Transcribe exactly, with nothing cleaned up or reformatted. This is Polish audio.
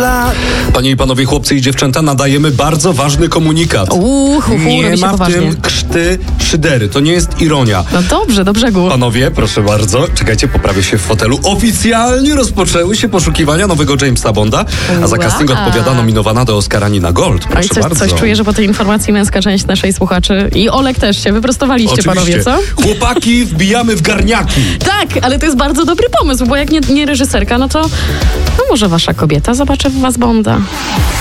Panie i panowie, chłopcy i dziewczęta, nadajemy bardzo ważny komunikat. Uuu, hu, hu, nie robi się ma w poważnie. tym krzty szydery, to nie jest ironia. No dobrze, do brzegu. Panowie, proszę bardzo, czekajcie, poprawię się w fotelu. Oficjalnie rozpoczęły się poszukiwania nowego Jamesa Bonda, a za Wow. casting odpowiada nominowana do Oscara Nina Gold. Proszę Oj, coś, bardzo. coś czuję, że po tej informacji męska część naszej słuchaczy i Olek też się wyprostowaliście, Oczywiście. panowie, co? Chłopaki, wbijamy w garniaki. Tak, ale to jest bardzo dobry pomysł, bo jak nie, nie reżyserka, no to no może wasza kobieta zobaczy w was Bonda.